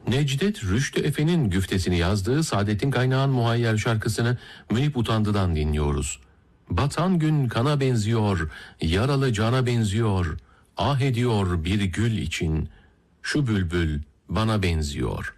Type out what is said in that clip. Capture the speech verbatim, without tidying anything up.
Necdet Rüştü Efe'nin güftesini yazdığı Saadettin Kaynağ'ın Muhayyer şarkısını Münip Utandı'dan dinliyoruz. Batan gün kana benziyor, yaralı cana benziyor, ah ediyor bir gül için, şu bülbül bana benziyor.